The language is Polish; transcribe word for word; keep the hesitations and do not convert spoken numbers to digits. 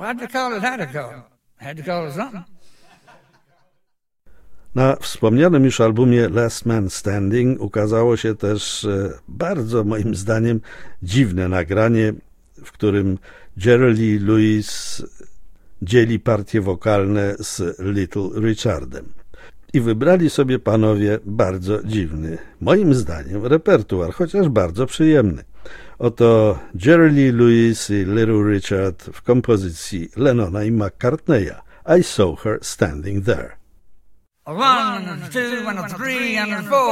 Why'd you call it Had-a-Call? Had to call it something. Na wspomnianym już albumie Last Man Standing ukazało się też bardzo, moim zdaniem, dziwne nagranie, w którym Jerry Lee Lewis dzieli partie wokalne z Little Richardem. I wybrali sobie panowie bardzo dziwny, moim zdaniem, repertuar, chociaż bardzo przyjemny. Oto Jerry Lee Lewis i Little Richard w kompozycji Lennona i McCartneya. I saw her standing there. A one, and a two, and a three, and a four.